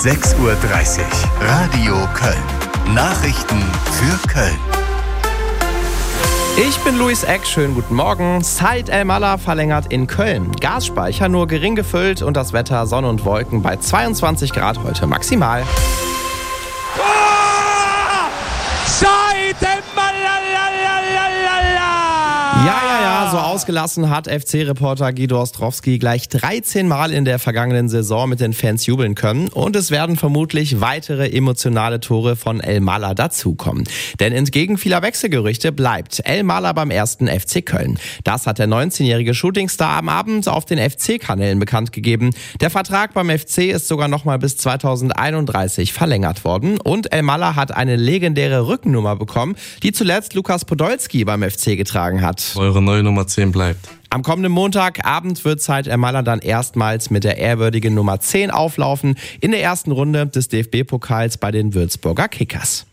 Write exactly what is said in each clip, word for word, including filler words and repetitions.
sechs Uhr dreißig. Radio Köln. Nachrichten für Köln. Ich bin Luis Eck, schönen guten Morgen. Said El-Mallah verlängert in Köln. Gasspeicher nur gering gefüllt und das Wetter Sonne und Wolken bei zweiundzwanzig Grad heute maximal. Oh! Said El-Mallah! Ja, ja, ja, so ausgelassen hat F C-Reporter Guido Ostrowski gleich dreizehn Mal in der vergangenen Saison mit den Fans jubeln können. Und es werden vermutlich weitere emotionale Tore von El-Mallah dazukommen. Denn entgegen vieler Wechselgerüchte bleibt El-Mallah beim ersten F C Köln. Das hat der neunzehnjährige Shootingstar am Abend auf den F C-Kanälen bekannt gegeben. Der Vertrag beim F C ist sogar nochmal bis zweitausendeinunddreißig verlängert worden. Und El-Mallah hat eine legendäre Rückennummer bekommen, die zuletzt Lukas Podolski beim F C getragen hat. Eure neue Nummer zehn bleibt. Am kommenden Montagabend wird Said El-Mallah dann erstmals mit der ehrwürdigen Nummer zehn auflaufen in der ersten Runde des D F B-Pokals bei den Würzburger Kickers.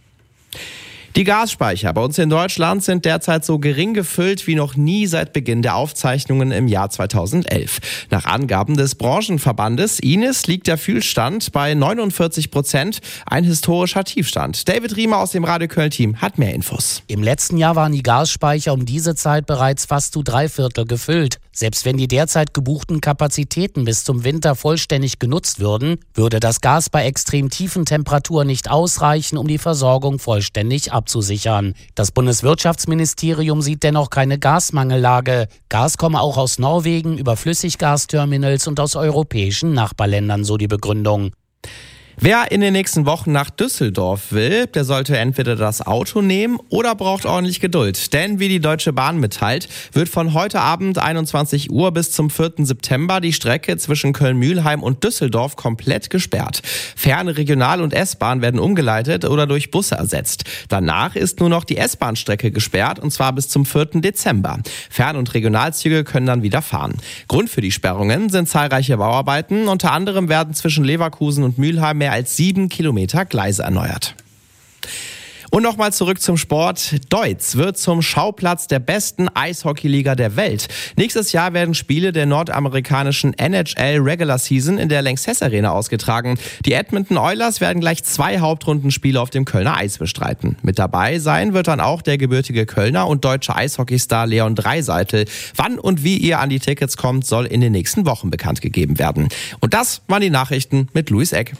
Die Gasspeicher bei uns in Deutschland sind derzeit so gering gefüllt wie noch nie seit Beginn der Aufzeichnungen im Jahr zweitausendelf. Nach Angaben des Branchenverbandes I N E S liegt der Füllstand bei neunundvierzig Prozent, ein historischer Tiefstand. David Riemer aus dem Radio Köln-Team hat mehr Infos. Im letzten Jahr waren die Gasspeicher um diese Zeit bereits fast zu drei Viertel gefüllt. Selbst wenn die derzeit gebuchten Kapazitäten bis zum Winter vollständig genutzt würden, würde das Gas bei extrem tiefen Temperaturen nicht ausreichen, um die Versorgung vollständig abzusichern. Das Bundeswirtschaftsministerium sieht dennoch keine Gasmangellage. Gas komme auch aus Norwegen über Flüssiggasterminals und aus europäischen Nachbarländern, so die Begründung. Wer in den nächsten Wochen nach Düsseldorf will, der sollte entweder das Auto nehmen oder braucht ordentlich Geduld. Denn wie die Deutsche Bahn mitteilt, wird von heute Abend einundzwanzig Uhr bis zum vierten September die Strecke zwischen Köln-Mühlheim und Düsseldorf komplett gesperrt. Ferne Regional- und S-Bahn werden umgeleitet oder durch Busse ersetzt. Danach ist nur noch die S-Bahn-Strecke gesperrt und zwar bis zum vierten Dezember. Fern- und Regionalzüge können dann wieder fahren. Grund für die Sperrungen sind zahlreiche Bauarbeiten. Unter anderem werden zwischen Leverkusen und Mülheim mehr als sieben Kilometer Gleise erneuert. Und nochmal zurück zum Sport. Deutz wird zum Schauplatz der besten Eishockeyliga der Welt. Nächstes Jahr werden Spiele der nordamerikanischen N H L Regular Season in der Lanxess Arena ausgetragen. Die Edmonton Oilers werden gleich zwei Hauptrundenspiele auf dem Kölner Eis bestreiten. Mit dabei sein wird dann auch der gebürtige Kölner und deutsche Eishockeystar Leon Dreiseitel. Wann und wie ihr an die Tickets kommt, soll in den nächsten Wochen bekannt gegeben werden. Und das waren die Nachrichten mit Luis Eck.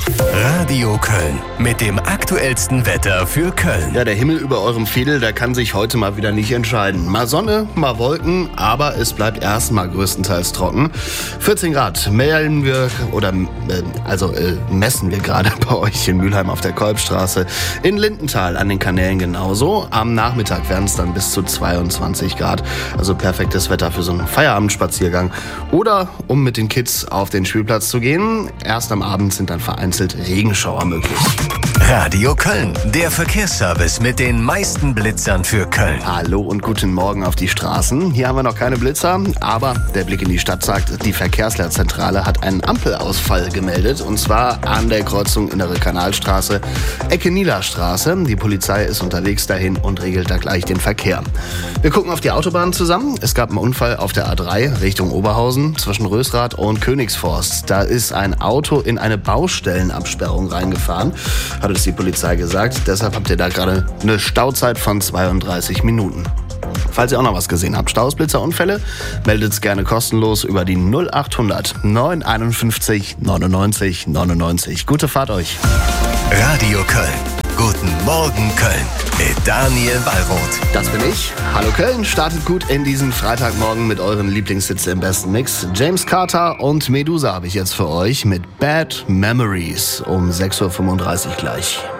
Radio Köln mit dem aktuellsten Wetter für Köln. Ja, der Himmel über eurem Fiedel, der kann sich heute mal wieder nicht entscheiden. Mal Sonne, mal Wolken, aber es bleibt erstmal größtenteils trocken. vierzehn Grad melden wir, oder äh, also äh, messen wir gerade bei euch in Mülheim auf der Kolbstraße. In Lindenthal an den Kanälen genauso. Am Nachmittag werden es dann bis zu zweiundzwanzig Grad. Also perfektes Wetter für so einen Feierabendspaziergang. Oder um mit den Kids auf den Spielplatz zu gehen. Erst am Abend sind dann vereinzelt Regenschauer möglich. Radio Köln, der Verkehrsservice mit den meisten Blitzern für Köln. Hallo und guten Morgen auf die Straßen. Hier haben wir noch keine Blitzer, aber der Blick in die Stadt sagt, die Verkehrsleitzentrale hat einen Ampelausfall gemeldet. Und zwar an der Kreuzung Innere Kanalstraße, Ecke Nielerstraße. Die Polizei ist unterwegs dahin und regelt da gleich den Verkehr. Wir gucken auf die Autobahn zusammen. Es gab einen Unfall auf der A drei Richtung Oberhausen zwischen Rösrath und Königsforst. Da ist ein Auto in eine Baustellenabsperrung reingefahren, hat es die Polizei gesagt. Deshalb habt ihr da gerade eine Stauzeit von zweiunddreißig Minuten. Falls ihr auch noch was gesehen habt, Staus, Blitzer, Unfälle, meldet es gerne kostenlos über die null achthundert neun einundfünfzig neunundneunzig neunundneunzig. Gute Fahrt euch. Radio Köln. Guten Morgen Köln mit Daniel Wallroth. Das bin ich. Hallo Köln, startet gut in diesen Freitagmorgen mit euren Lieblingshits im besten Mix. James Carter und Medusa habe ich jetzt für euch mit Bad Memories um sechs Uhr fünfunddreißig gleich.